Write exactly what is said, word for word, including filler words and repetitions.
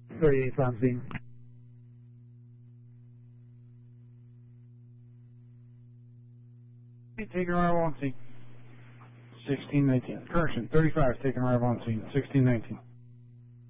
thirty-eighth on scene. Taking arrival on scene. sixteen nineteen. Correction, thirty-five taking arrival on scene. sixteen nineteen.